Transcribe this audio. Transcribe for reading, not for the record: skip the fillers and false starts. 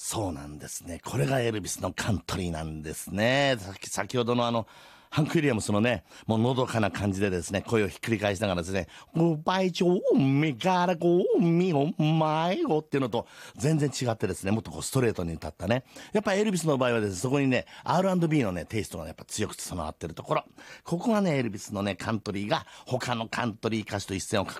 そうなんですね。これがエルビスのカントリーなんですね。先ほどのハンク・ウィリアムスのね、もうのどかな感じでですね、声をひっくり返しながらですね、倍長みからこうみお前をっていうのと全然違ってですね、もっとこうストレートに歌ったね。やっぱエルビスの場合はですね、そこにね、R&B のね、テイストがやっぱ強く備わってるところ。ここがね、エルビスのね、カントリーが他のカントリー歌手と一線を画